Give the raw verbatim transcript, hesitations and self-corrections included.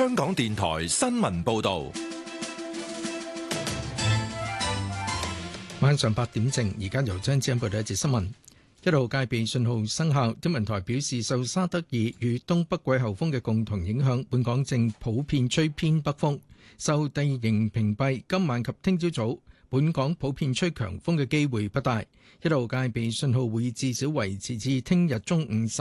香港電台新聞報道。 晚上八點正，而家由張志恩報道一節新聞。一號戒備信號生效，天文台表示，受沙德爾與東北季候風嘅共同影響，本港正普遍吹偏北風。受地形屏蔽，今晚及聽朝早，本港普遍吹強風嘅機會不大。一號戒備信號會至少維持至聽日中午十